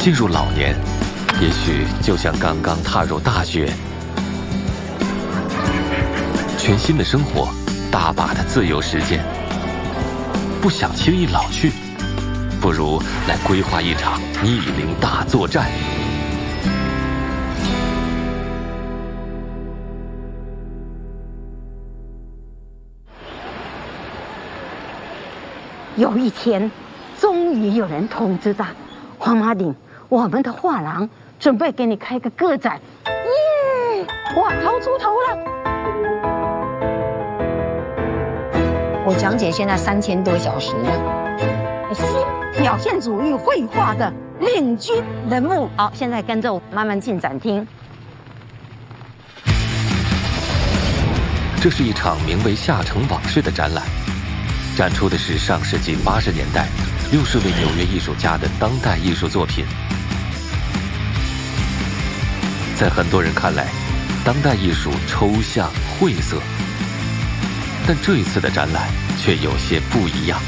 进入老年，也许就像刚刚踏入大学，全新的生活，大把的自由时间，不想轻易老去，不如来规划一场逆龄大作战。 有一天，终于有人通知他，黄马鼎，我们的画廊准备给你开个个展，耶！哇，熬出头了。 我讲解现在3000多小时了。 新表现主义绘画的领军人物。好，现在跟着我慢慢进展厅。 这是一场名为《下城往事》的展览，展出的是上世纪80年代60位纽约艺术家的当代艺术作品。在很多人看来，当代艺术抽象晦涩，但这一次的展览却有些不一样。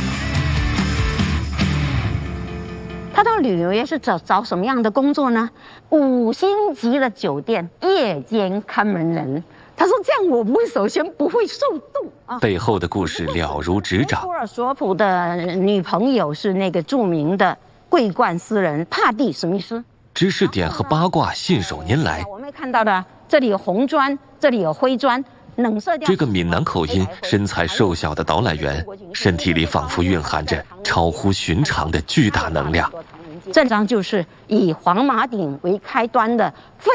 他到纽约是找什么样的工作呢？5星级的酒店夜间看门人。他说：“这样我不会，首先不会受冻啊。” 背后的故事了如指掌。 托尔索普的女朋友是那个著名的桂冠诗人帕蒂·史密斯。 知识点和八卦信手拈来。 我们看到的，这里有红砖，这里有灰砖，冷色调。 这个闽南口音、身材瘦小的导览员，身体里仿佛蕴含着超乎寻常的巨大能量。 这张就是以黄马鼎为开端的